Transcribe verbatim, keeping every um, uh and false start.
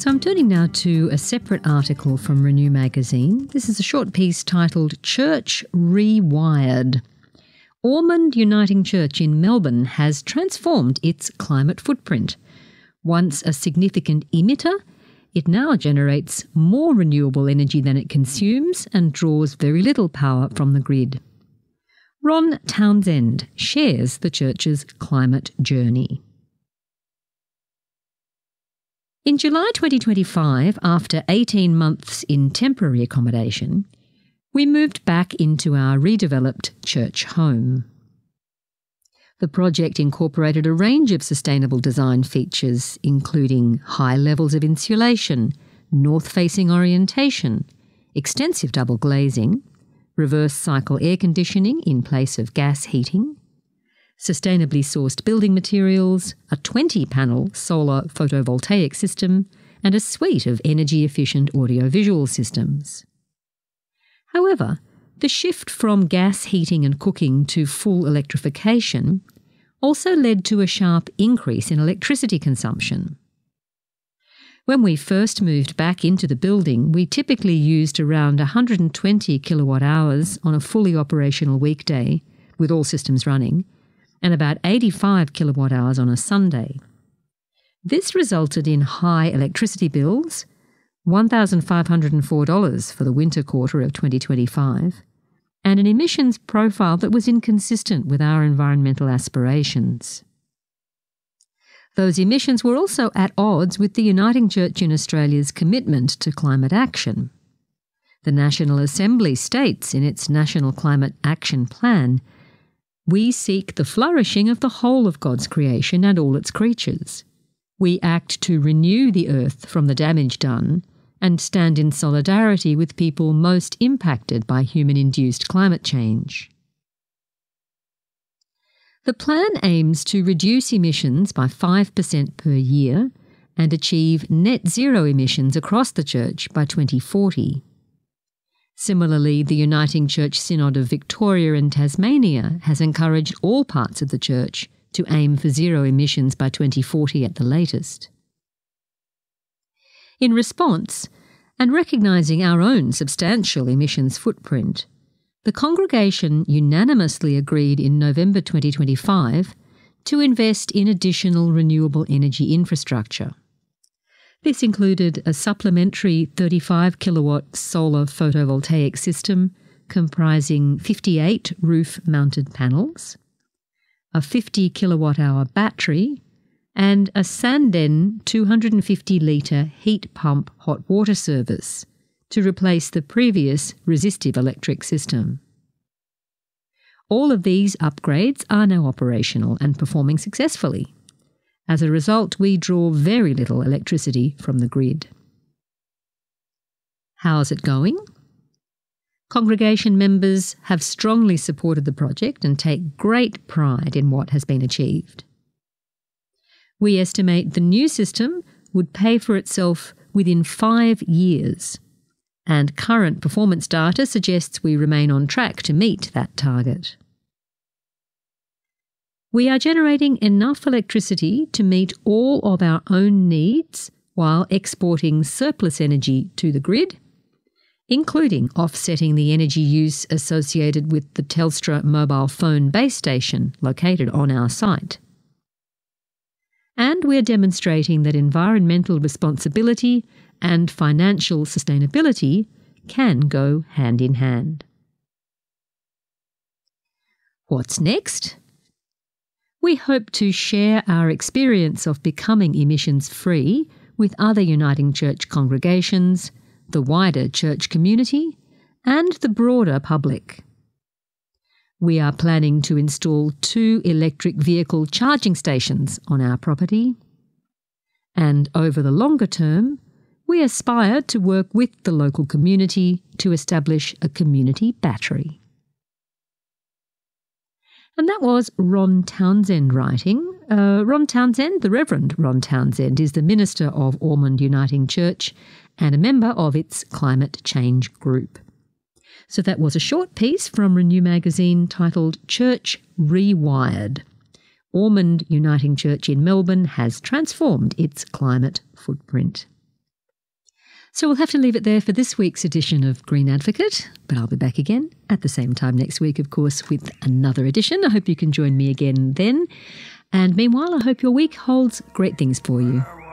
So I'm turning now to a separate article from Renew magazine. This is a short piece titled Church Rewired. Ormond Uniting Church in Melbourne has transformed its climate footprint. Once a significant emitter, it now generates more renewable energy than it consumes and draws very little power from the grid. Ron Townsend shares the church's climate journey. In July twenty twenty-five, after eighteen months in temporary accommodation, we moved back into our redeveloped church home. The project incorporated a range of sustainable design features, including high levels of insulation, north-facing orientation, extensive double glazing, reverse cycle air conditioning in place of gas heating, sustainably sourced building materials, a twenty-panel solar photovoltaic system, and a suite of energy-efficient audiovisual systems. However, the shift from gas heating and cooking to full electrification also led to a sharp increase in electricity consumption. When we first moved back into the building, we typically used around one hundred twenty kilowatt hours on a fully operational weekday, with all systems running, and about eighty-five kilowatt hours on a Sunday. This resulted in high electricity bills, one thousand five hundred four dollars for the winter quarter of twenty twenty-five, and an emissions profile that was inconsistent with our environmental aspirations. Those emissions were also at odds with the Uniting Church in Australia's commitment to climate action. The National Assembly states in its National Climate Action Plan, "We seek the flourishing of the whole of God's creation and all its creatures. We act to renew the earth from the damage done and stand in solidarity with people most impacted by human-induced climate change." The plan aims to reduce emissions by five percent per year and achieve net zero emissions across the church by twenty forty. Similarly, the Uniting Church Synod of Victoria and Tasmania has encouraged all parts of the church to aim for zero emissions by twenty forty at the latest. In response, and recognising our own substantial emissions footprint, the congregation unanimously agreed in November twenty twenty-five to invest in additional renewable energy infrastructure. This included a supplementary thirty-five kilowatt solar photovoltaic system comprising fifty-eight roof-mounted panels, a fifty kilowatt hour battery, and a Sanden two hundred fifty litre heat pump hot water service to replace the previous resistive electric system. All of these upgrades are now operational and performing successfully. As a result, we draw very little electricity from the grid. How's it going? Congregation members have strongly supported the project and take great pride in what has been achieved. We estimate the new system would pay for itself within five years, and current performance data suggests we remain on track to meet that target. We are generating enough electricity to meet all of our own needs while exporting surplus energy to the grid, including offsetting the energy use associated with the Telstra mobile phone base station located on our site. And we're demonstrating that environmental responsibility and financial sustainability can go hand in hand. What's next? We hope to share our experience of becoming emissions-free with other Uniting Church congregations, the wider church community, and the broader public. We are planning to install two electric vehicle charging stations on our property, and over the longer term, we aspire to work with the local community to establish a community battery. And that was Ron Townsend writing. Uh, Ron Townsend, the Reverend Ron Townsend, is the minister of Ormond Uniting Church and a member of its climate change group. So that was a short piece from Renew magazine titled Church Rewired. Ormond Uniting Church in Melbourne has transformed its climate footprint. So we'll have to leave it there for this week's edition of Green Advocate, but I'll be back again at the same time next week, of course, with another edition. I hope you can join me again then. And meanwhile, I hope your week holds great things for you.